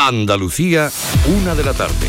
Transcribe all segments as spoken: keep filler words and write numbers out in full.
Andalucía, una de la tarde.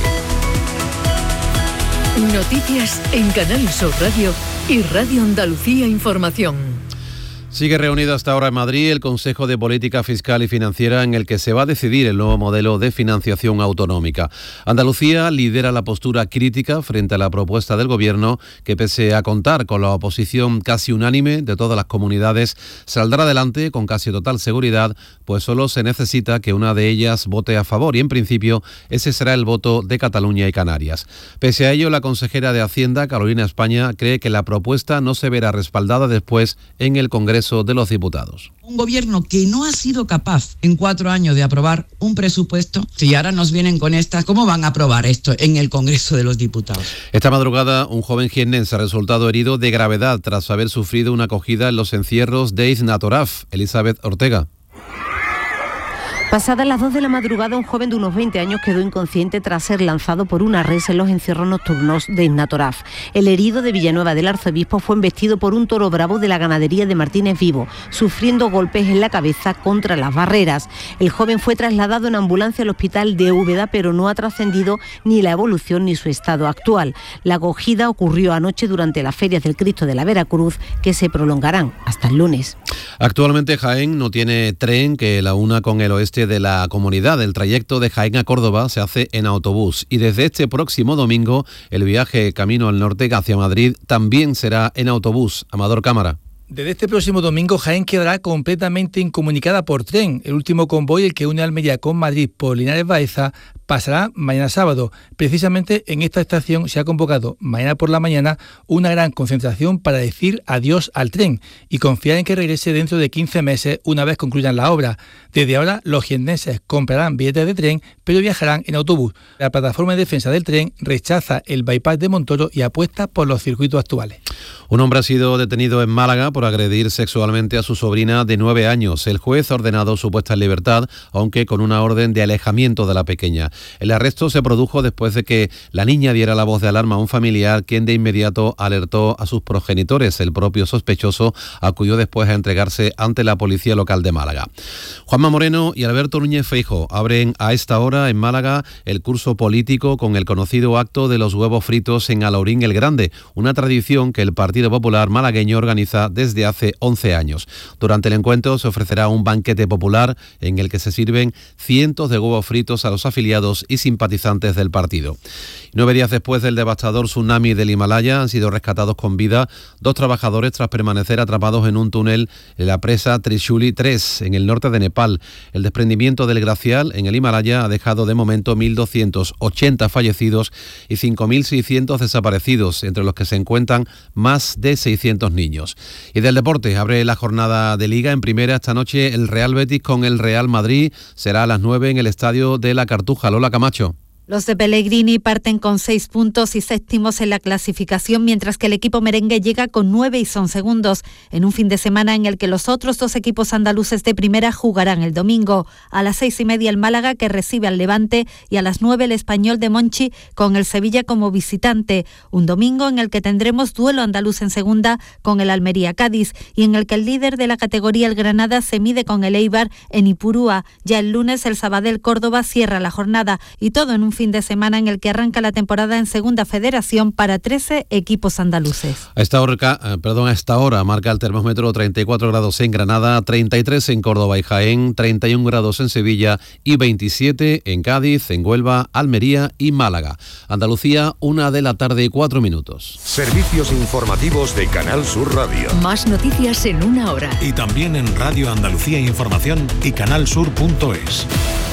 Noticias en Canal Sur Radio y Radio Andalucía Información. Sigue reunido hasta ahora en Madrid el Consejo de Política Fiscal y Financiera en el que se va a decidir el nuevo modelo de financiación autonómica. Andalucía lidera la postura crítica frente a la propuesta del Gobierno que, pese a contar con la oposición casi unánime de todas las comunidades, saldrá adelante con casi total seguridad, pues solo se necesita que una de ellas vote a favor y, en principio, ese será el voto de Cataluña y Canarias. Pese a ello, la consejera de Hacienda, Carolina España, cree que la propuesta no se verá respaldada después en el Congreso de los Diputados. Un gobierno que no ha sido capaz en cuatro años de aprobar un presupuesto, si ahora nos vienen con estas, ¿cómo van a aprobar esto en el Congreso de los Diputados? Esta madrugada, un joven jiennense ha resultado herido de gravedad tras haber sufrido una acogida en los encierros de Isnatoraf. Elizabeth Ortega. Pasadas las dos de la madrugada, un joven de unos veinte años quedó inconsciente tras ser lanzado por una res en los encierros nocturnos de Isnatoraf. El herido de Villanueva del Arzobispo fue embestido por un toro bravo de la ganadería de Martínez Vivo, sufriendo golpes en la cabeza contra las barreras. El joven fue trasladado en ambulancia al hospital de Úbeda, pero no ha trascendido ni la evolución ni su estado actual. La acogida ocurrió anoche durante las ferias del Cristo de la Veracruz, que se prolongarán hasta el lunes. Actualmente Jaén no tiene tren que la una con el oeste de la comunidad. El trayecto de Jaén a Córdoba se hace en autobús y desde este próximo domingo el viaje camino al norte hacia Madrid también será en autobús. Amador Cámara. Desde este próximo domingo, Jaén quedará completamente incomunicada por tren. El último convoy, el que une Almería con Madrid por Linares Baeza, pasará mañana sábado. Precisamente en esta estación se ha convocado mañana por la mañana una gran concentración para decir adiós al tren y confiar en que regrese dentro de quince meses una vez concluyan la obra. Desde ahora los jiennenses comprarán billetes de tren, pero viajarán en autobús. La plataforma de defensa del tren rechaza el bypass de Montoro y apuesta por los circuitos actuales. Un hombre ha sido detenido en Málaga por agredir sexualmente a su sobrina de nueve años. El juez ha ordenado su puesta en libertad, aunque con una orden de alejamiento de la pequeña. El arresto se produjo después de que la niña diera la voz de alarma a un familiar, quien de inmediato alertó a sus progenitores. El propio sospechoso acudió después a entregarse ante la policía local de Málaga. Juanma Moreno y Alberto Núñez Feijóo abren a esta hora en Málaga el curso político con el conocido acto de los huevos fritos en Alaurín el Grande, una tradición que el Partido Popular malagueño organiza desde hace once años. Durante el encuentro se ofrecerá un banquete popular en el que se sirven cientos de huevos fritos a los afiliados y simpatizantes del partido. Nueve días después del devastador tsunami del Himalaya han sido rescatados con vida dos trabajadores tras permanecer atrapados en un túnel en la presa Trishuli tres en el norte de Nepal. El desprendimiento del glacial en el Himalaya ha dejado de momento mil doscientos ochenta fallecidos y cinco mil seiscientos desaparecidos, entre los que se encuentran más de seiscientos niños. Y del deporte, abre la jornada de Liga. En primera esta noche el Real Betis con el Real Madrid, será a las nueve en el estadio de la Cartuja. Lola Camacho. Los de Pellegrini parten con seis puntos y séptimos en la clasificación, mientras que el equipo merengue llega con nueve y son segundos, en un fin de semana en el que los otros dos equipos andaluces de primera jugarán el domingo. A las seis y media el Málaga, que recibe al Levante, y a las nueve el Español de Monchi con el Sevilla como visitante. Un domingo en el que tendremos duelo andaluz en segunda con el Almería-Cádiz y en el que el líder de la categoría, el Granada, se mide con el Eibar en Ipurúa. Ya el lunes el Sabadell-Córdoba cierra la jornada y todo en un fin de semana en el que arranca la temporada en Segunda Federación para trece equipos andaluces. A esta hora, perdón, a esta hora marca el termómetro treinta y cuatro grados en Granada, treinta y tres en Córdoba y Jaén, treinta y un grados en Sevilla y veintisiete en Cádiz, en Huelva, Almería y Málaga. Andalucía, una de la tarde y cuatro minutos. Servicios informativos de Canal Sur Radio. Más noticias en una hora. Y también en Radio Andalucía Información y canalsur punto es.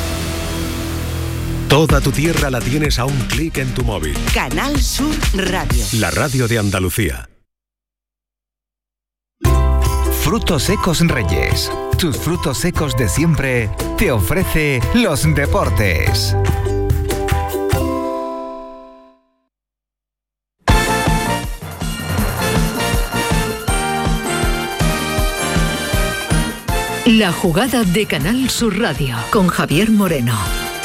Toda tu tierra la tienes a un clic en tu móvil. Canal Sur Radio. La radio de Andalucía. Frutos Secos Reyes. Tus frutos secos de siempre te ofrece los deportes. La jugada de Canal Sur Radio con Javier Moreno.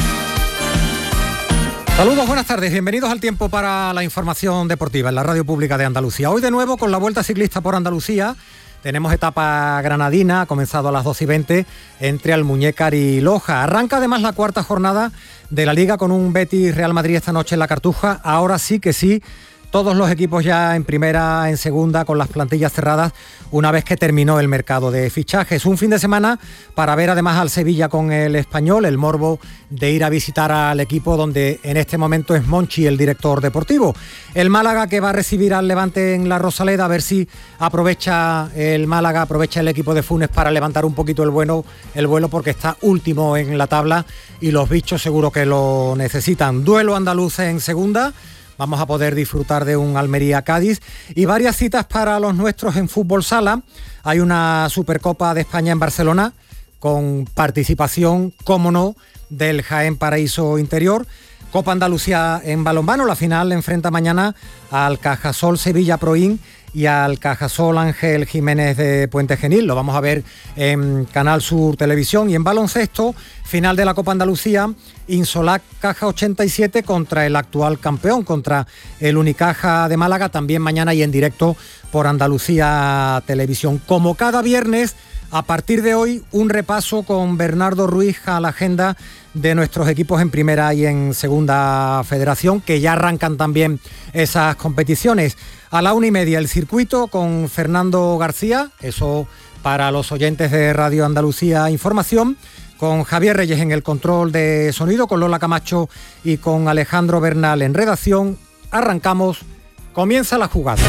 Saludos, buenas tardes, bienvenidos al tiempo para la información deportiva en la radio pública de Andalucía. Hoy de nuevo con la Vuelta Ciclista por Andalucía, tenemos etapa granadina, ha comenzado a las doce y veinte, entre Almuñécar y Loja. Arranca además la cuarta jornada de la Liga con un Betis Real Madrid esta noche en la Cartuja. Ahora sí que sí, todos los equipos ya en primera, en segunda, con las plantillas cerradas, una vez que terminó el mercado de fichajes. Un fin de semana para ver además al Sevilla con el Español, el morbo de ir a visitar al equipo donde en este momento es Monchi el director deportivo. El Málaga, que va a recibir al Levante en la Rosaleda, a ver si aprovecha el Málaga, aprovecha el equipo de Funes para levantar un poquito el vuelo, el vuelo porque está último en la tabla y los bichos seguro que lo necesitan. Duelo andaluz en segunda. Vamos a poder disfrutar de un Almería-Cádiz y varias citas para los nuestros en fútbol sala. Hay una Supercopa de España en Barcelona con participación, cómo no, del Jaén Paraíso Interior. Copa Andalucía en balonmano, la final enfrenta mañana al Cajasol Sevilla Proin y al Cajasol Ángel Jiménez de Puente Genil. Lo vamos a ver en Canal Sur Televisión. Y en baloncesto, final de la Copa Andalucía, Insolac Caja ochenta y siete contra el actual campeón, contra el Unicaja de Málaga, también mañana y en directo por Andalucía Televisión. Como cada viernes, a partir de hoy, un repaso con Bernardo Ruiz a la agenda de nuestros equipos en primera y en segunda federación, que ya arrancan también esas competiciones. A la una y media el circuito con Fernando García, eso para los oyentes de Radio Andalucía Información, con Javier Reyes en el control de sonido, con Lola Camacho y con Alejandro Bernal en redacción. Arrancamos, comienza la jugada.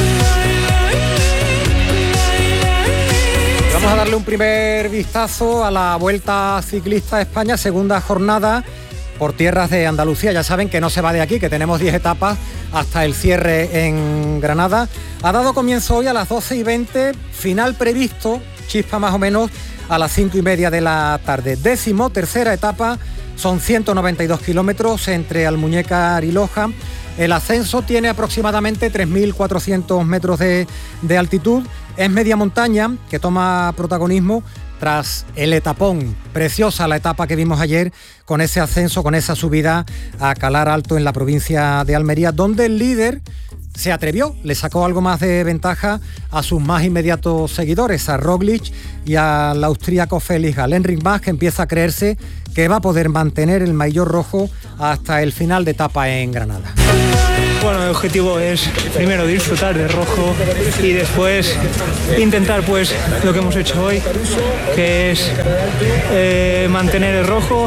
Vamos a darle un primer vistazo a la Vuelta Ciclista a España, segunda jornada por tierras de Andalucía. Ya saben que no se va de aquí, que tenemos diez etapas hasta el cierre en Granada. Ha dado comienzo hoy a las doce y veinte, final previsto, chispa más o menos, a las cinco y media de la tarde. Décimo tercera etapa, son ciento noventa y dos kilómetros entre Almuñécar y Loja. El ascenso tiene aproximadamente tres mil cuatrocientos metros de, de altitud. Es media montaña que toma protagonismo tras el etapón. Preciosa la etapa que vimos ayer con ese ascenso, con esa subida a Calar Alto en la provincia de Almería, donde el líder se atrevió, le sacó algo más de ventaja a sus más inmediatos seguidores, a Roglic y al austríaco Felix Gall. Enric Mas, que empieza a creerse que va a poder mantener el maillot rojo hasta el final de etapa en Granada. Bueno, el objetivo es primero disfrutar de rojo y después intentar pues lo que hemos hecho hoy, que es eh, mantener el rojo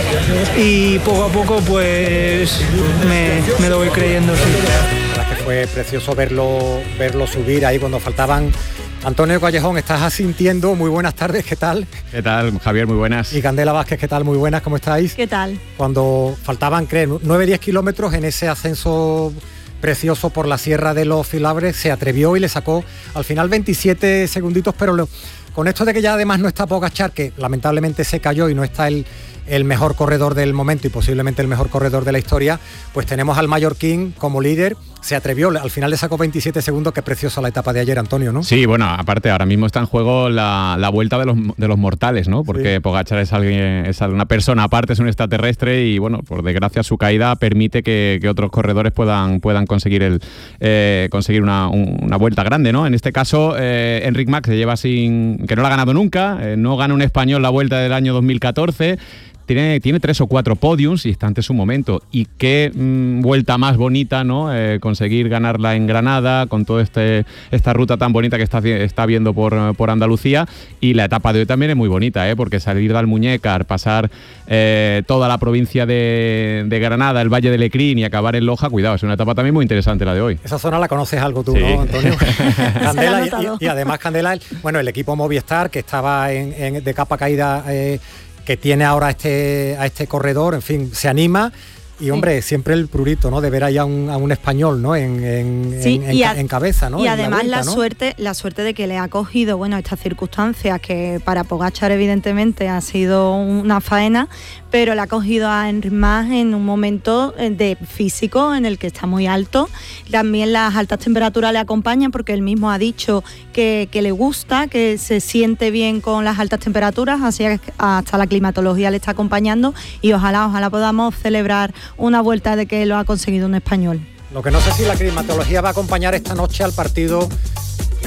y poco a poco pues me, me lo voy creyendo. Sí. La verdad que fue precioso verlo, verlo subir ahí cuando faltaban. Antonio Callejón, estás asintiendo, muy buenas tardes, ¿qué tal? ¿Qué tal, Javier? Muy buenas. Y Candela Vázquez, ¿qué tal? Muy buenas, ¿cómo estáis? ¿Qué tal? Cuando faltaban, creo, nueve a diez kilómetros en ese ascenso precioso por la Sierra de los Filabres, se atrevió y le sacó al final veintisiete segunditos, pero lo, con esto de que ya además no está Pogačar, que lamentablemente se cayó y no está el, el mejor corredor del momento y posiblemente el mejor corredor de la historia, pues tenemos al mallorquín como líder. Se atrevió, al final le sacó veintisiete segundos, qué preciosa la etapa de ayer, Antonio, ¿no? Sí, bueno, aparte ahora mismo está en juego la, la vuelta de los, de los mortales, ¿no? Porque sí. Pogačar es alguien, es una persona aparte, es un extraterrestre y bueno, por desgracia su caída permite que, que otros corredores puedan, puedan conseguir el eh, conseguir una, un, una vuelta grande, ¿no? En este caso, eh, Enric Mas, que lleva sin, que no la ha ganado nunca, eh, no gana un español la vuelta del año dos mil catorce. Tiene, tiene tres o cuatro podiums y está ante su momento. Y qué mmm, vuelta más bonita, ¿no? Eh, conseguir ganarla en Granada con toda este, esta ruta tan bonita que está, está viendo por, por Andalucía. Y la etapa de hoy también es muy bonita, ¿eh? Porque salir de Almuñécar, pasar eh, toda la provincia de, de Granada, el Valle de Lecrín y acabar en Loja, cuidado, es una etapa también muy interesante la de hoy. Esa zona la conoces algo tú, sí. ¿No, Antonio? Candela, y, y, y además Candela, bueno, el equipo Movistar que estaba en, en, de capa caída... Eh, que tiene ahora este, a este corredor, en fin, se anima y, hombre, sí. Siempre el prurito, ¿no? De ver ahí a un, a un español, ¿no? En, en, sí, en, en, a, en cabeza, ¿no? Y además la, vuelta, la ¿no? suerte la suerte de que le ha cogido, bueno, estas circunstancias que para Pogačar evidentemente ha sido una faena, pero le ha cogido a Enric Mas en un momento de físico en el que está muy alto. También las altas temperaturas le acompañan porque él mismo ha dicho que, que le gusta, que se siente bien con las altas temperaturas, así que hasta la climatología le está acompañando y ojalá, ojalá podamos celebrar una vuelta de que lo ha conseguido un español. Lo que no sé si la climatología va a acompañar esta noche al partido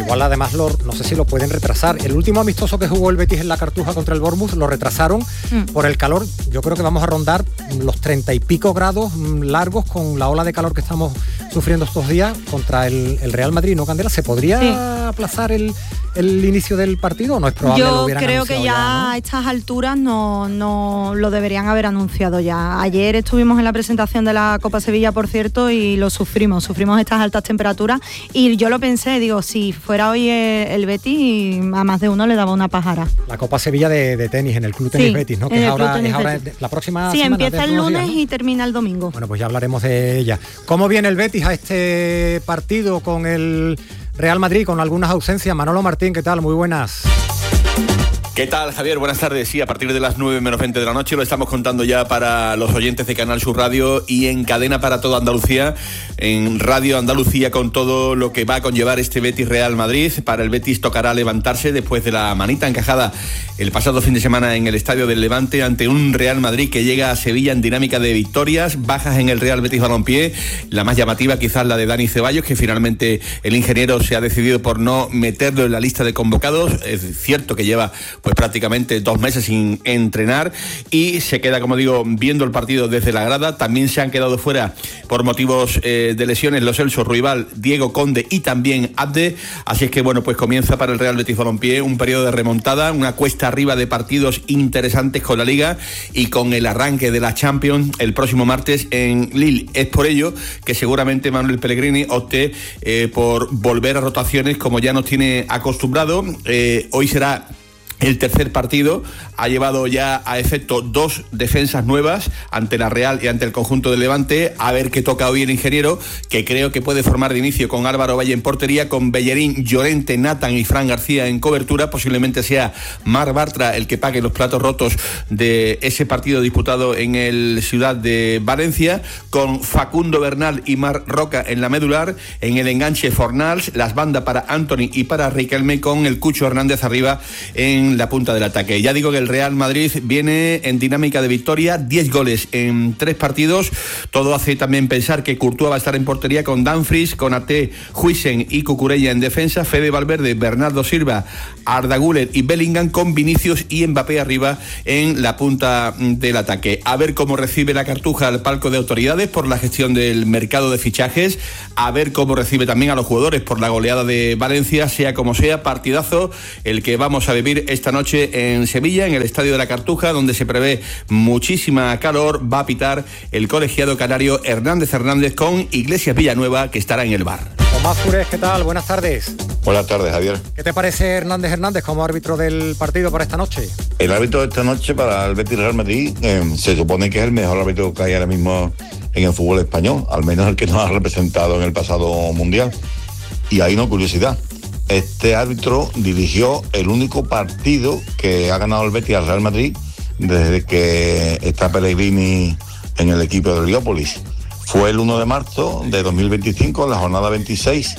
Igual además lo, no sé si lo pueden retrasar. El último amistoso que jugó el Betis en la Cartuja contra el Bournemouth lo retrasaron mm. por el calor. Yo creo que vamos a rondar los treinta y pico grados largos con la ola de calor que estamos sufriendo estos días contra el, el Real Madrid, ¿no, Candela? ¿Se podría sí. aplazar el, el inicio del partido o no es probable? Yo lo hubieran creo que ya, ya ¿no? a estas alturas no, no lo deberían haber anunciado ya. Ayer estuvimos en la presentación de la Copa Sevilla, por cierto, y lo sufrimos, sufrimos estas altas temperaturas y yo lo pensé, digo, si fuera hoy el Betis, a más de uno le daba una pájara. La Copa Sevilla de, de tenis, en el Club Tenis sí, Betis, ¿no? Que es ahora, es ahora la próxima sí, semana. Sí, empieza el lunes días, ¿no? y termina el domingo. Bueno, pues ya hablaremos de ella. ¿Cómo viene el Betis a este partido con el Real Madrid, con algunas ausencias? Manolo Martín, ¿qué tal? Muy buenas. ¿Qué tal, Javier? Buenas tardes. Sí, a partir de las nueve menos veinte de la noche lo estamos contando ya para los oyentes de Canal Sur Radio y en cadena para toda Andalucía, en Radio Andalucía, con todo lo que va a conllevar este Betis Real Madrid. Para el Betis tocará levantarse después de la manita encajada el pasado fin de semana en el Estadio del Levante ante un Real Madrid que llega a Sevilla en dinámica de victorias, bajas en el Real Betis Balompié, la más llamativa quizás la de Dani Ceballos, que finalmente el ingeniero se ha decidido por no meterlo en la lista de convocados. Es cierto que lleva pues prácticamente dos meses sin entrenar y se queda, como digo, viendo el partido desde la grada. También se han quedado fuera por motivos eh, de lesiones Lo Celso, Ruibal, Diego Conde y también Abde. Así es que bueno, pues comienza para el Real Betis Balompié un periodo de remontada, una cuesta arriba de partidos interesantes con la Liga y con el arranque de la Champions el próximo martes en Lille. Es por ello que seguramente Manuel Pellegrini opte eh, por volver a rotaciones como ya nos tiene acostumbrado. Eh, hoy será el tercer partido, ha llevado ya a efecto dos defensas nuevas ante la Real y ante el conjunto del Levante. A ver qué toca hoy el ingeniero, que creo que puede formar de inicio con Álvaro Valle en portería, con Bellerín, Llorente, Nathan y Fran García en cobertura. Posiblemente sea Marc Bartra el que pague los platos rotos de ese partido disputado en el Ciudad de Valencia, con Facundo Bernal y Marc Roca en la medular. En el enganche Fornals, las bandas para Anthony y para Riquelme, con el Cucho Hernández arriba en la punta del ataque. Ya digo que el Real Madrid viene en dinámica de victoria, diez goles en tres partidos. Todo hace también pensar que Courtois va a estar en portería con Dumfries, con Ate, Huijsen y Cucurella en defensa, Fede Valverde, Bernardo Silva, Arda Güler y Bellingham, con Vinicius y Mbappé arriba en la punta del ataque. A ver cómo recibe la Cartuja al palco de autoridades por la gestión del mercado de fichajes, a ver cómo recibe también a los jugadores por la goleada de Valencia. Sea como sea, partidazo el que vamos a vivir esta noche en Sevilla, en el Estadio de la Cartuja, donde se prevé muchísima calor. Va a pitar el colegiado canario Hernández Hernández con Iglesias Villanueva, que estará en el bar. Tomás Fures, ¿qué tal? Buenas tardes. Buenas tardes, Javier. ¿Qué te parece Hernández Hernández como árbitro del partido para esta noche? El árbitro de esta noche para el Betis Real Madrid eh, se supone que es el mejor árbitro que hay ahora mismo en el fútbol español, al menos el que nos ha representado en el pasado Mundial. Y hay una curiosidad. Este árbitro dirigió el único partido que ha ganado el Betis al Real Madrid desde que está Pellegrini en el equipo de Heliópolis. Fue el uno de marzo de dos mil veinticinco, la jornada veintiséis,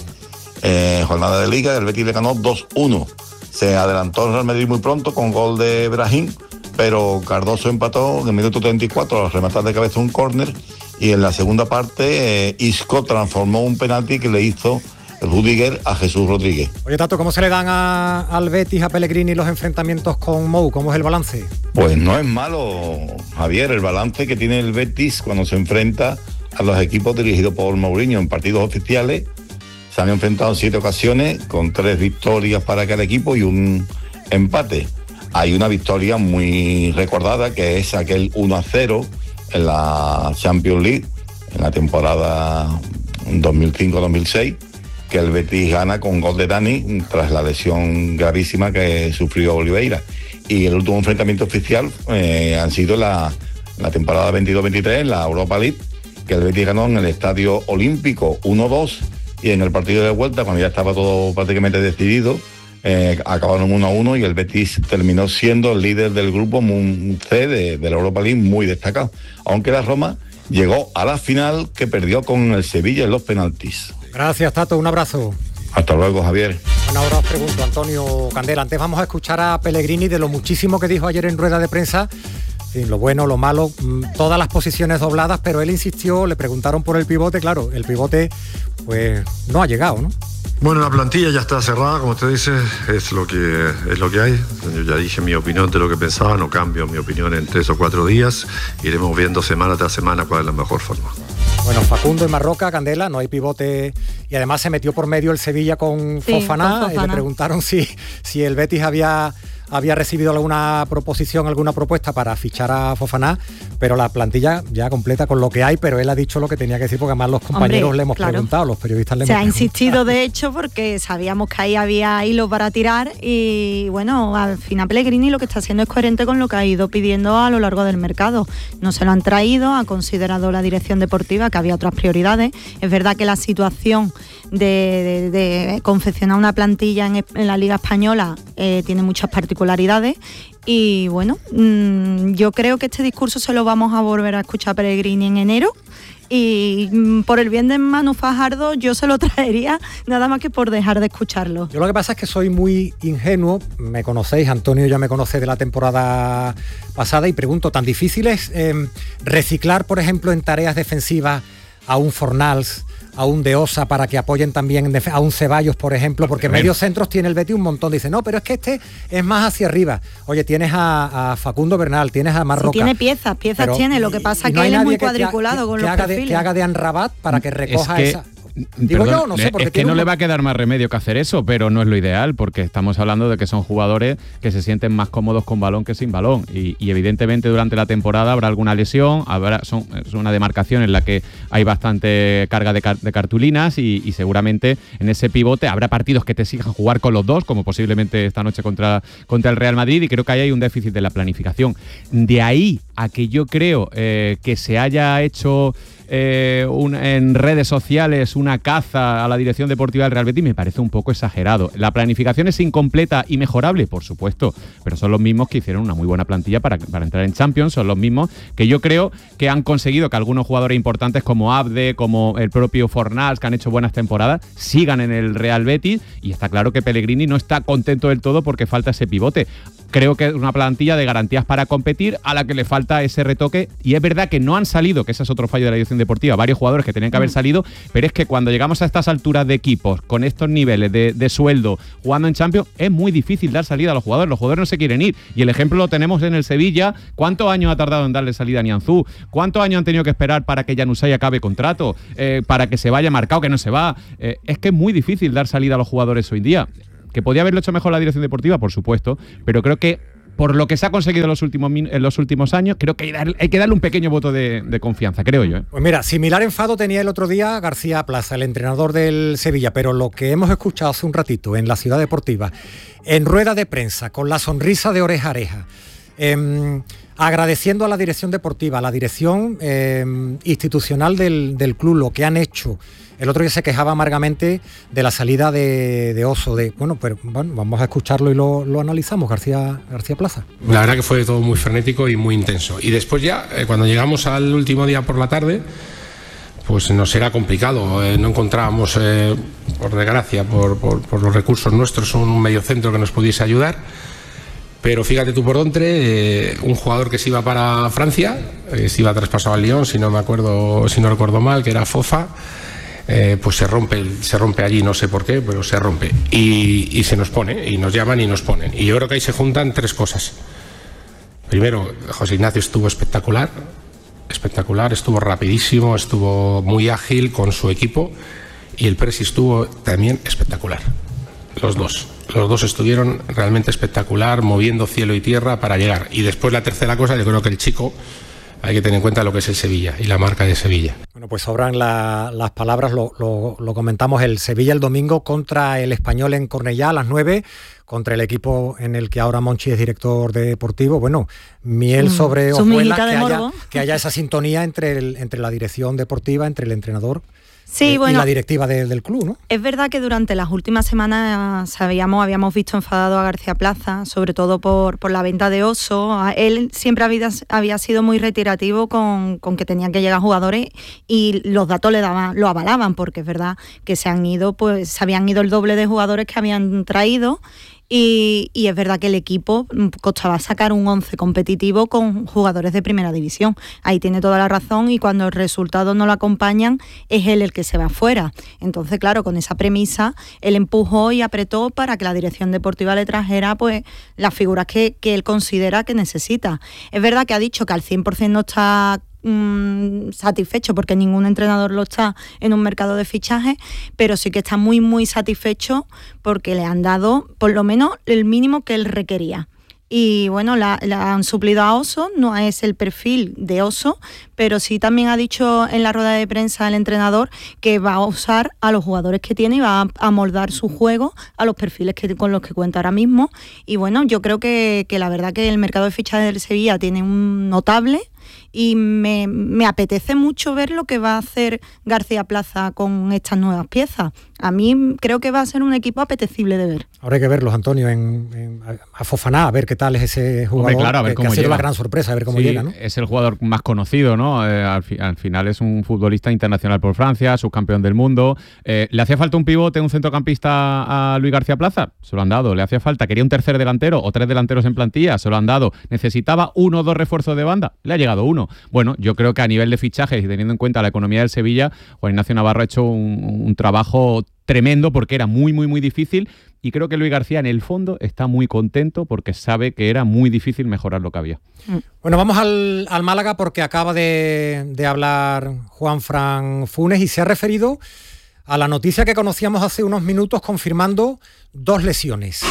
eh, jornada de Liga. El Betis le ganó dos uno. Se adelantó el Real Madrid muy pronto con gol de Brahim, pero Cardoso empató en el minuto treinta y cuatro al rematar de cabeza un córner, y en la segunda parte eh, Isco transformó un penalti que le hizo Rudiger a Jesús Rodríguez. Oye, Tato, ¿cómo se le dan a, al Betis, a Pellegrini, los enfrentamientos con Mou? ¿Cómo es el balance? Pues no es malo, Javier, el balance que tiene el Betis cuando se enfrenta a los equipos dirigidos por Mourinho en partidos oficiales. Se han enfrentado en siete ocasiones, con tres victorias para cada equipo y un empate. Hay una victoria muy recordada, que es aquel uno a cero en la Champions League, en la temporada dos mil cinco dos mil seis, que el Betis gana con gol de Dani tras la lesión gravísima que sufrió Oliveira. Y el último enfrentamiento oficial eh, han sido la, la temporada veintidós veintitrés, la Europa League, que el Betis ganó en el Estadio Olímpico uno dos, y en el partido de vuelta, cuando ya estaba todo prácticamente decidido, eh, acabaron uno a uno y el Betis terminó siendo el líder del grupo C de, de la Europa League, muy destacado. Aunque la Roma llegó a la final, que perdió con el Sevilla en los penaltis. Gracias, Tato, un abrazo. Hasta luego, Javier. Bueno, ahora os pregunto, Antonio Candela, antes vamos a escuchar a Pellegrini de lo muchísimo que dijo ayer en rueda de prensa, en lo bueno, lo malo, todas las posiciones dobladas, pero él insistió, le preguntaron por el pivote, claro, el pivote pues no ha llegado, ¿no? Bueno, la plantilla ya está cerrada, como usted dice, es lo que es lo que hay. Yo ya dije mi opinión de lo que pensaba, no cambio mi opinión en tres o cuatro días. Iremos viendo semana tras semana cuál es la mejor forma. Bueno, Facundo en Marroca, Candela, no hay pivote y además se metió por medio el Sevilla con Sí, Fofana, con Fofana. y le preguntaron si, si el Betis había, había recibido alguna proposición, alguna propuesta para fichar a Fofana, pero la plantilla ya completa con lo que hay, pero él ha dicho lo que tenía que decir porque además los compañeros Hombre, le hemos claro. preguntado, los periodistas le Se hemos ha preguntado. insistido de hecho porque sabíamos que ahí había hilo para tirar y bueno, al final Pellegrini lo que está haciendo es coherente con lo que ha ido pidiendo a lo largo del mercado. No se lo han traído, ha considerado la dirección deportiva que había otras prioridades. Es verdad que la situación de, de, de confeccionar una plantilla en, en la Liga Española eh, tiene muchas particularidades y bueno, mmm, yo creo que este discurso se lo vamos a volver a escuchar a Pellegrini en enero. Y mm, por el bien de Manu Fajardo yo se lo traería nada más que por dejar de escucharlo. Yo lo que pasa es que soy muy ingenuo, me conocéis, Antonio ya me conoce de la temporada pasada y pregunto, ¿tan difícil es eh, reciclar, por ejemplo, en tareas defensivas a un Fornals, a un De Osa para que apoyen también en def- a un Ceballos, por ejemplo, porque medios centros tiene el Betis un montón, dice, no, pero es que este es más hacia arriba. Oye, tienes a, a Facundo Bernal, tienes a Marroca. Sí, tiene piezas, piezas Pero- tiene, lo que pasa y es no que hay él es nadie muy que- que- cuadriculado que- con que los haga de- perfiles. que haga de Anrabat para que recoja que- esa... Digo Perdón, yo, no sé, porque es que tiene no un- le va a quedar más remedio que hacer eso, pero no es lo ideal, porque estamos hablando de que son jugadores que se sienten más cómodos con balón que sin balón. Y, y evidentemente durante la temporada habrá alguna lesión, habrá son, es una demarcación en la que hay bastante carga de, car- de cartulinas y, y seguramente en ese pivote habrá partidos que te exijan jugar con los dos, como posiblemente esta noche contra, contra el Real Madrid, y creo que ahí hay un déficit de la planificación. De ahí a que yo creo eh, que se haya hecho eh, un, en redes sociales una caza a la dirección deportiva del Real Betis me parece un poco exagerado. ¿La planificación es incompleta y mejorable? Por supuesto, pero son los mismos que hicieron una muy buena plantilla para, para entrar en Champions, son los mismos que yo creo que han conseguido que algunos jugadores importantes como Abde, como el propio Fornals, que han hecho buenas temporadas, sigan en el Real Betis, y está claro que Pellegrini no está contento del todo porque falta ese pivote. Creo que es una plantilla de garantías para competir a la que le falta ese retoque, y es verdad que no han salido, que ese es otro fallo de la dirección deportiva, varios jugadores que tenían que haber salido, pero es que cuando llegamos a estas alturas de equipos, con estos niveles de, de sueldo, jugando en Champions, es muy difícil dar salida a los jugadores, los jugadores no se quieren ir, y el ejemplo lo tenemos en el Sevilla. ¿Cuántos años ha tardado en darle salida a Nianzú? ¿Cuántos años han tenido que esperar para que Januzaj acabe contrato? Eh, para que se vaya marcado, que no se va. Eh, es que es muy difícil dar salida a los jugadores hoy en día. ¿Que podía haberlo hecho mejor la dirección deportiva? Por supuesto, pero creo que por lo que se ha conseguido en los últimos, en los últimos años, creo que hay, dar, hay que darle un pequeño voto de, de confianza, creo yo. ¿eh? Pues mira, similar enfado tenía el otro día García Plaza, el entrenador del Sevilla, pero lo que hemos escuchado hace un ratito en la Ciudad Deportiva, en rueda de prensa, con la sonrisa de oreja a oreja, eh, agradeciendo a la dirección deportiva, a la dirección eh, institucional del, del club, lo que han hecho. El otro día se quejaba amargamente de la salida de, de Oso, de bueno, pero bueno, vamos a escucharlo y lo, lo analizamos, García, García Plaza. La verdad que fue todo muy frenético y muy intenso. Y después ya, eh, cuando llegamos al último día por la tarde, pues nos era complicado. Eh, no encontrábamos, eh, por desgracia, por, por, por los recursos nuestros, un mediocentro que nos pudiese ayudar. Pero fíjate tú por dónde, eh, un jugador que se iba para Francia, eh, se iba traspasado al Lyon, si no me acuerdo, si no recuerdo mal, que era Fofa. Eh, pues se rompe, se rompe allí, no sé por qué, pero se rompe y, y se nos pone, y nos llaman y nos ponen, y yo creo que ahí se juntan tres cosas. Primero, José Ignacio estuvo espectacular, espectacular, estuvo rapidísimo, estuvo muy ágil con su equipo, y el Presi estuvo también espectacular, los dos, los dos estuvieron realmente espectacular, moviendo cielo y tierra para llegar. Y después la tercera cosa, yo creo que el chico, hay que tener en cuenta lo que es el Sevilla y la marca de Sevilla. Bueno, pues sobran la, las palabras, lo, lo, lo comentamos, el Sevilla el domingo contra el Español en Cornellá a las nueve, contra el equipo en el que ahora Monchi es director deportivo. Bueno, miel sobre hojuelas, que haya, que haya esa sintonía entre, el, entre la dirección deportiva, entre el entrenador Sí, eh, bueno, y la directiva de, del club, ¿no? Es verdad que durante las últimas semanas sabíamos, habíamos visto enfadado a García Plaza, sobre todo por, por la venta de Oso. Él siempre había, había sido muy reiterativo con, con que tenían que llegar jugadores, y los datos le daban, lo avalaban, porque es verdad que se han ido, pues se habían ido el doble de jugadores que habían traído. Y, y es verdad que el equipo costaba sacar un once competitivo con jugadores de primera división. Ahí tiene toda la razón, y cuando el resultado no lo acompañan es él el que se va fuera. Entonces, claro, con esa premisa él empujó y apretó para que la dirección deportiva le trajera pues las figuras que, que él considera que necesita. Es verdad que ha dicho que al cien por ciento no está mmm, satisfecho, porque ningún entrenador lo está en un mercado de fichajes, pero sí que está muy muy satisfecho porque le han dado por lo menos el mínimo que él requería. Y bueno, la, la han suplido a Oso, no es el perfil de Oso, pero sí también ha dicho en la rueda de prensa el entrenador que va a usar a los jugadores que tiene y va a, a moldar su juego a los perfiles que, con los que cuenta ahora mismo. Y bueno, yo creo que, que la verdad que el mercado de fichajes del Sevilla tiene un notable, y me, me apetece mucho ver lo que va a hacer García Plaza con estas nuevas piezas. A mí creo que va a ser un equipo apetecible de ver. Ahora hay que verlos, Antonio, en, en, a Fofaná, a ver qué tal es ese jugador. Hombre, claro, a ver que, cómo que ha sido llega. la gran sorpresa, a ver cómo sí, llega, ¿no? Es el jugador más conocido, ¿no? Eh, al, fi, al final es un futbolista internacional por Francia, subcampeón del mundo. Eh, ¿Le hacía falta un pivote, un centrocampista a Luis García Plaza? Se lo han dado. ¿Le hacía falta? ¿Quería un tercer delantero o tres delanteros en plantilla? Se lo han dado. ¿Necesitaba uno o dos refuerzos de banda? Le ha llegado uno. Bueno, yo creo que a nivel de fichajes y teniendo en cuenta la economía del Sevilla, Juan Ignacio Navarro ha hecho un, un trabajo tremendo, porque era muy, muy, muy difícil, y creo que Luis García en el fondo está muy contento porque sabe que era muy difícil mejorar lo que había. Bueno, vamos al, al Málaga, porque acaba de, de hablar Juanfran Funes y se ha referido a la noticia que conocíamos hace unos minutos, confirmando dos lesiones.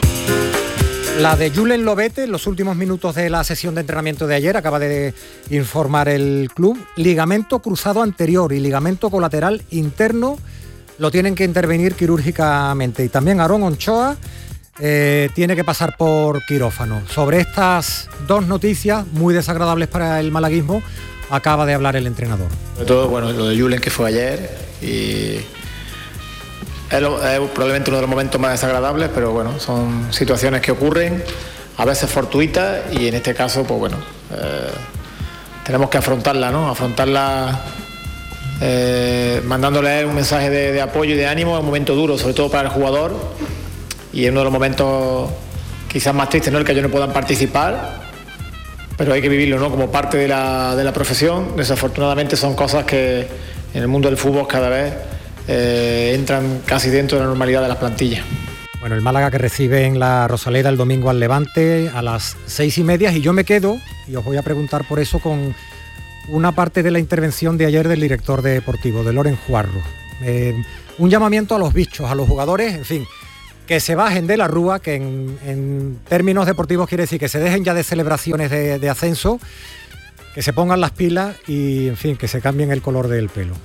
La de Julen Lobete en los últimos minutos de la sesión de entrenamiento de ayer, acaba de informar el club, ligamento cruzado anterior y ligamento colateral interno, lo tienen que intervenir quirúrgicamente. Y también Aarón Ochoa eh, tiene que pasar por quirófano. Sobre estas dos noticias muy desagradables para el malaguismo acaba de hablar el entrenador. Sobre todo, bueno, lo de Julen, que fue ayer, y es, lo, es probablemente uno de los momentos más desagradables, pero bueno, son situaciones que ocurren, a veces fortuitas, y en este caso, pues bueno, eh, tenemos que afrontarla, ¿no? Afrontarla eh, mandándole a él un mensaje de, de apoyo y de ánimo en un momento duro, sobre todo para el jugador, y en uno de los momentos quizás más tristes, ¿no? El que ellos no puedan participar, pero hay que vivirlo, ¿no? Como parte de la, de la profesión. Desafortunadamente son cosas que en el mundo del fútbol cada vez Eh, entran casi dentro de la normalidad de las plantillas. Bueno, el Málaga que recibe en la Rosaleda el domingo al Levante a las seis y media, y yo me quedo, y os voy a preguntar por eso, con una parte de la intervención de ayer del director deportivo, de Loren Juarro. Eh, un llamamiento a los bichos, a los jugadores, en fin, que se bajen de la rúa, que en, en términos deportivos quiere decir que se dejen ya de celebraciones de, de ascenso, que se pongan las pilas y, en fin, que se cambien el color del pelo.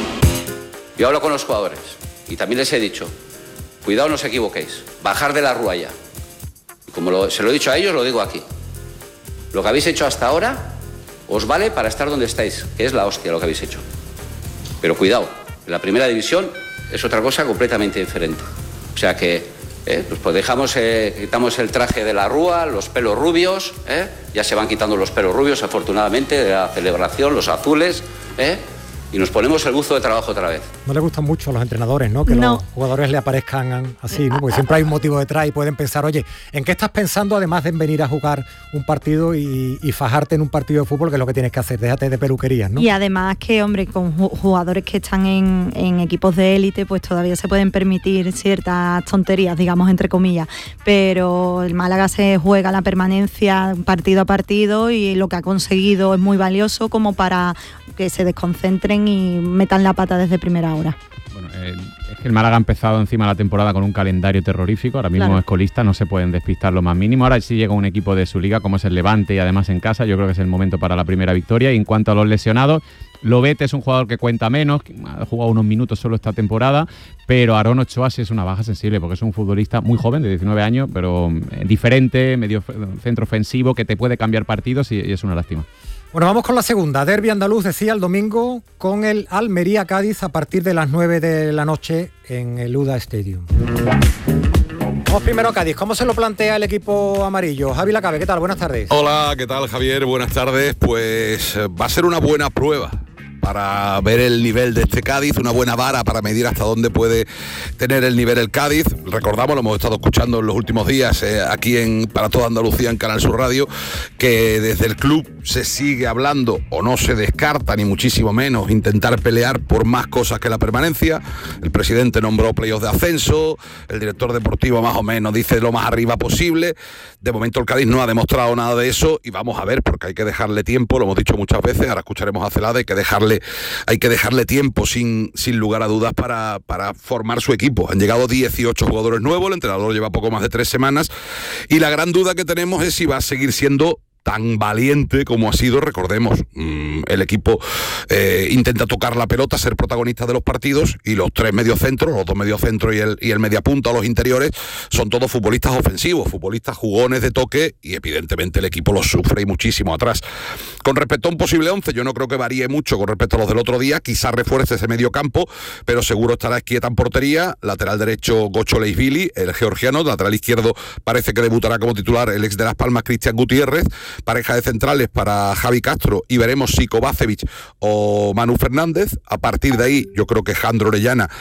Yo hablo con los jugadores y también les he dicho, cuidado, no os equivoquéis, bajar de la rúa ya. Y como lo, se lo he dicho a ellos, lo digo aquí. Lo que habéis hecho hasta ahora os vale para estar donde estáis, que es la hostia lo que habéis hecho. Pero cuidado, en la primera división es otra cosa completamente diferente. O sea que eh, pues, pues dejamos, eh, quitamos el traje de la rúa, los pelos rubios, eh, ya se van quitando los pelos rubios afortunadamente de la celebración, los azules, eh, y nos ponemos el buzo de trabajo otra vez. No le gustan mucho a los entrenadores, ¿no? Que no. los jugadores le aparezcan así, ¿no? Porque siempre hay un motivo detrás y pueden pensar, oye, ¿en qué estás pensando además de en venir a jugar un partido y, y fajarte en un partido de fútbol, que es lo que tienes que hacer? Déjate de peluquerías, ¿no? Y además que, hombre, con jugadores que están en, en equipos de élite, pues todavía se pueden permitir ciertas tonterías, digamos, entre comillas. Pero el Málaga se juega la permanencia partido a partido y lo que ha conseguido es muy valioso como para que se desconcentren y metan la pata desde primera hora. Bueno, eh, es que el Málaga ha empezado encima la temporada con un calendario terrorífico, ahora mismo Claro. es colista, no se pueden despistar lo más mínimo. Ahora sí llega un equipo de su liga como es el Levante y además en casa, yo creo que es el momento para la primera victoria. Y en cuanto a los lesionados, Lobete es un jugador que cuenta menos, que ha jugado unos minutos solo esta temporada, pero Aarón Ochoa sí es una baja sensible porque es un futbolista muy joven, de diecinueve años, pero eh, diferente, medio centro ofensivo, que te puede cambiar partidos y, y es una lástima. Bueno, vamos con la segunda. Derbi andaluz, decía, el domingo con el Almería-Cádiz a partir de las nueve de la noche en el U D A Stadium. Vamos primero a Cádiz. ¿Cómo se lo plantea el equipo amarillo? Javi Lacabe, ¿qué tal? Buenas tardes. Hola, ¿qué tal, Javier? Buenas tardes. Pues va a ser una buena prueba para ver el nivel de este Cádiz, una buena vara para medir hasta dónde puede tener el nivel el Cádiz. Recordamos, lo hemos estado escuchando en los últimos días eh, aquí en Para Toda Andalucía en Canal Sur Radio, que desde el club se sigue hablando, o no se descarta ni muchísimo menos, intentar pelear por más cosas que la permanencia. El presidente nombró playoffs de ascenso, el director deportivo más o menos dice lo más arriba posible. De momento el Cádiz no ha demostrado nada de eso y vamos a ver, porque hay que dejarle tiempo, lo hemos dicho muchas veces, ahora escucharemos a Celada, hay que dejarle, hay que dejarle tiempo sin, sin lugar a dudas para, para formar su equipo. Han llegado dieciocho jugadores nuevos, el entrenador lleva poco más de tres semanas y la gran duda que tenemos es si va a seguir siendo tan valiente como ha sido. Recordemos, mmm, el equipo eh, intenta tocar la pelota, ser protagonista de los partidos, y los tres mediocentros, los dos mediocentros y el, y el mediapunta o los interiores, son todos futbolistas ofensivos, futbolistas jugones de toque, y evidentemente el equipo los sufre y muchísimo atrás. Con respecto a un posible once, yo no creo que varíe mucho con respecto a los del otro día, quizás refuerce ese medio campo, pero seguro estará Esquieta en portería, lateral derecho Gocho Leisvili, el georgiano, lateral izquierdo parece que debutará como titular el ex de Las Palmas Cristian Gutiérrez, pareja de centrales para Javi Castro, y veremos si Kovacevic o Manu Fernández. A partir de ahí yo creo que Jandro Orellana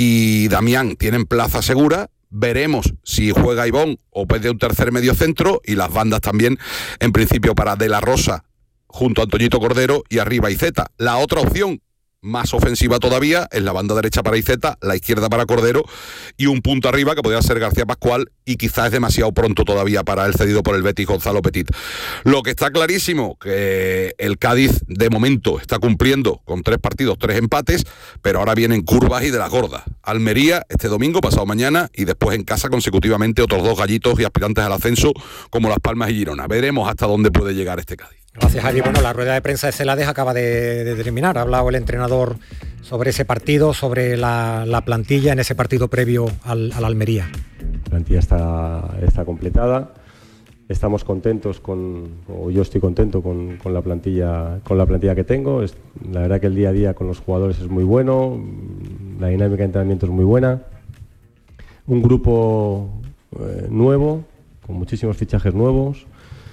y Damián tienen plaza segura. Veremos si juega Ivón o pide un tercer medio centro, y las bandas también en principio para De La Rosa junto a Antoñito Cordero y arriba Iceta. La otra opción más ofensiva todavía es la banda derecha para Iceta, la izquierda para Cordero y un punto arriba que podría ser García Pascual, y quizás es demasiado pronto todavía para el cedido por el Betis Gonzalo Petit. Lo que está clarísimo, que el Cádiz de momento está cumpliendo con tres partidos, tres empates, pero ahora vienen curvas y de las gordas. Almería este domingo, pasado mañana, y después en casa consecutivamente otros dos gallitos y aspirantes al ascenso como Las Palmas y Girona. Veremos hasta dónde puede llegar este Cádiz. Gracias, Javi. Bueno, la rueda de prensa de Celades acaba de, de terminar. Ha hablado el entrenador sobre ese partido, sobre la, la plantilla en ese partido previo al, al Almería. La plantilla está, está completada. Estamos contentos con, o yo estoy contento con, con la plantilla, con la plantilla que tengo. Es, la verdad que el día a día con los jugadores es muy bueno, la dinámica de entrenamiento es muy buena. Un grupo eh, nuevo, con muchísimos fichajes nuevos.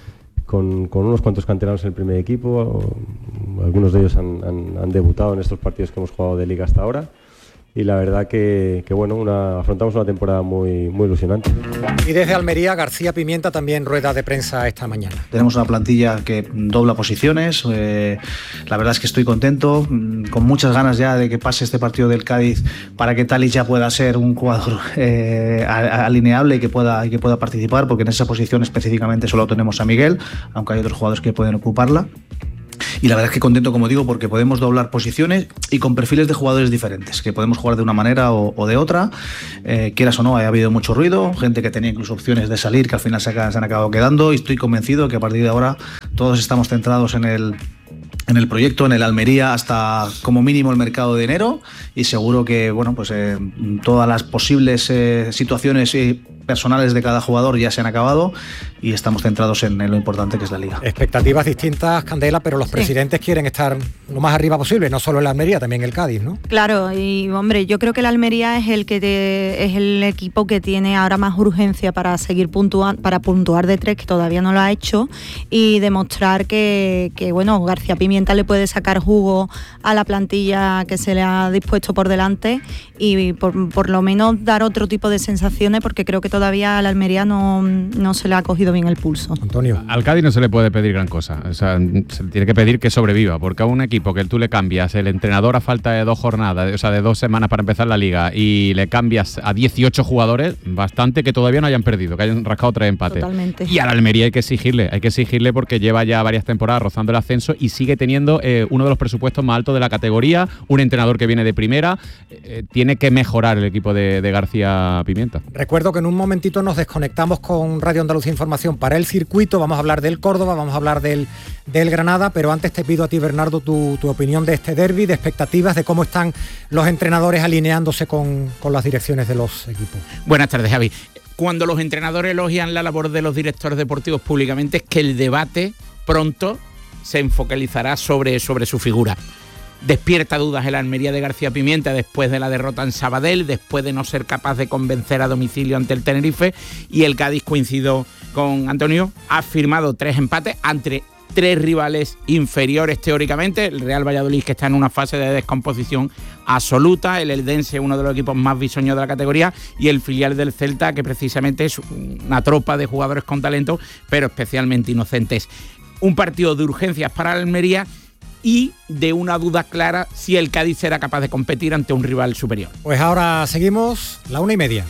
Con, con unos cuantos canteranos en el primer equipo, algunos de ellos han, han, han debutado en estos partidos que hemos jugado de Liga hasta ahora, y la verdad que, que bueno, una, afrontamos una temporada muy, muy ilusionante. Y desde Almería, García Pimienta también rueda de prensa esta mañana. Tenemos una plantilla que dobla posiciones, eh, la verdad es que estoy contento, con muchas ganas ya de que pase este partido del Cádiz para que Talic ya pueda ser un jugador eh, alineable y que pueda, y que pueda participar, porque en esa posición específicamente solo tenemos a Miguel, aunque hay otros jugadores que pueden ocuparla. Y la verdad es que contento, como digo, porque podemos doblar posiciones y con perfiles de jugadores diferentes, que podemos jugar de una manera o, o de otra, eh, quieras o no, ha habido mucho ruido, gente que tenía incluso opciones de salir que al final se, se han acabado quedando, y estoy convencido que a partir de ahora todos estamos centrados en el en el proyecto, en el Almería, hasta como mínimo el mercado de enero, y seguro que bueno, pues eh, todas las posibles eh, situaciones eh, personales de cada jugador ya se han acabado y estamos centrados en, en lo importante que es la Liga. Expectativas distintas, Candela, pero los sí. presidentes quieren estar lo más arriba posible, no solo el Almería, también el Cádiz, ¿no? Claro, y hombre, yo creo que el Almería es el que te, es el equipo que tiene ahora más urgencia para seguir puntuando, para puntuar de tres, que todavía no lo ha hecho, y demostrar que, que bueno, García Pimienta le puede sacar jugo a la plantilla que se le ha dispuesto por delante, y por, por lo menos dar otro tipo de sensaciones, porque creo que todavía al Almería no, no se le ha cogido bien el pulso. Antonio. Al Cádiz no se le puede pedir gran cosa, o sea, se le tiene que pedir que sobreviva, porque a un equipo que tú le cambias el entrenador a falta de dos jornadas, o sea, de dos semanas para empezar la Liga, y le cambias a dieciocho jugadores, bastante que todavía no hayan perdido, que hayan rascado tres empates. Totalmente. Y al Almería hay que exigirle, hay que exigirle porque lleva ya varias temporadas rozando el ascenso y sigue teniendo eh, uno de los presupuestos más altos de la categoría, un entrenador que viene de primera, eh, tiene que mejorar el equipo de, de García Pimienta. Recuerdo que en un momentito nos desconectamos con Radio Andalucía Información para el circuito, vamos a hablar del Córdoba, vamos a hablar del, del Granada, pero antes te pido a ti, Bernardo, tu, tu opinión de este derbi, de expectativas, de cómo están los entrenadores alineándose con, con las direcciones de los equipos. Buenas tardes, Javi. Cuando los entrenadores elogian la labor de los directores deportivos públicamente, es que el debate pronto se focalizará sobre, sobre su figura. Despierta dudas el Almería de García Pimienta después de la derrota en Sabadell, después de no ser capaz de convencer a domicilio ante el Tenerife, y el Cádiz, coincido con Antonio, ha firmado tres empates ante tres rivales inferiores teóricamente. El Real Valladolid, que está en una fase de descomposición absoluta, el Eldense, uno de los equipos más bisoños de la categoría, y el filial del Celta, que precisamente es una tropa de jugadores con talento, pero especialmente inocentes. Un partido de urgencias para la Almería y de una duda clara si el Cádiz será capaz de competir ante un rival superior. Pues ahora seguimos, la una y media.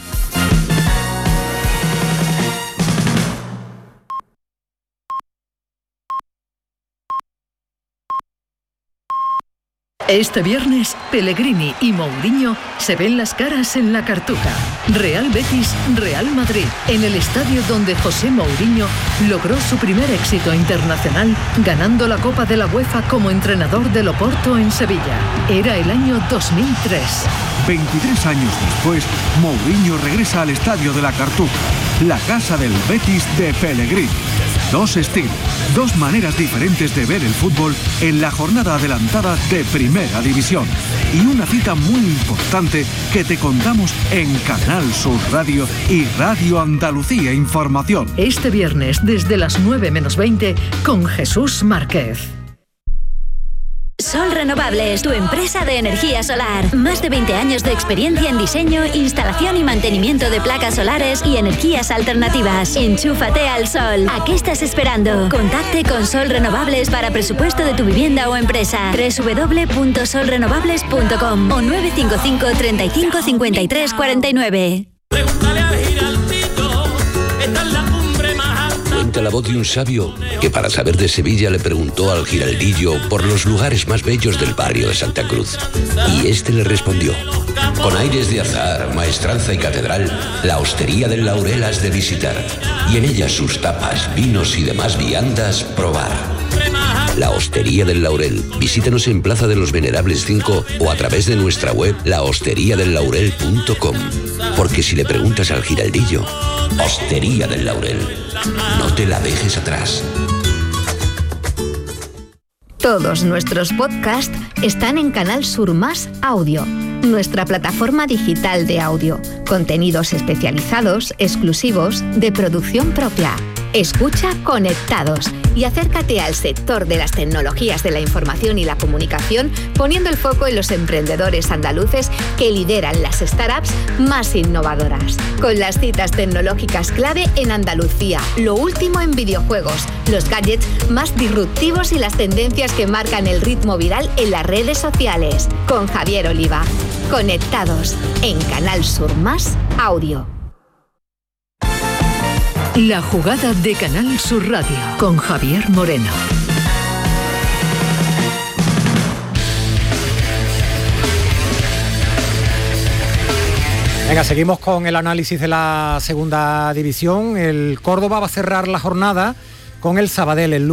Este viernes, Pellegrini y Mourinho se ven las caras en la Cartuja. Real Betis, Real Madrid, en el estadio donde José Mourinho logró su primer éxito internacional, ganando la Copa de la UEFA como entrenador del Oporto en Sevilla. Era el año dos mil tres. veintitrés años después, Mourinho regresa al estadio de la Cartuja, la casa del Betis de Pellegrini. Dos estilos, dos maneras diferentes de ver el fútbol en la jornada adelantada de Primera División. Y una cita muy importante que te contamos en Canal Sur Radio y Radio Andalucía Información. Este viernes desde las nueve menos veinte con Jesús Márquez. Sol Renovables, tu empresa de energía solar. Más de veinte años de experiencia en diseño, instalación y mantenimiento de placas solares y energías alternativas. Enchúfate al sol. ¿A qué estás esperando? Contacte con Sol Renovables para presupuesto de tu vivienda o empresa. doble u doble u doble u punto sol renovables punto com o nueve cinco cinco, treinta y cinco, cincuenta y tres, cuarenta y nueve. Cuenta la voz de un sabio que para saber de Sevilla le preguntó al giraldillo por los lugares más bellos del barrio de Santa Cruz. Y este le respondió: con aires de azar, maestranza y catedral, la Hostería del Laurel has de visitar, y en ella sus tapas, vinos y demás viandas probar. La Hostería del Laurel. Visítanos en Plaza de los Venerables cinco o a través de nuestra web la hostería del laurel punto com. Porque si le preguntas al giraldillo, Hostería del Laurel, no te la dejes atrás. Todos nuestros podcasts están en Canal Sur Más Audio, nuestra plataforma digital de audio. Contenidos especializados, exclusivos, de producción propia. Escucha Conectados y acércate al sector de las tecnologías de la información y la comunicación, poniendo el foco en los emprendedores andaluces que lideran las startups más innovadoras. Con las citas tecnológicas clave en Andalucía, lo último en videojuegos, los gadgets más disruptivos y las tendencias que marcan el ritmo viral en las redes sociales. Con Javier Oliva. Conectados en Canal Sur Más Audio. La jugada de Canal Sur Radio con Javier Moreno. Venga, seguimos con el análisis de la segunda división. El Córdoba va a cerrar la jornada con el Sabadell el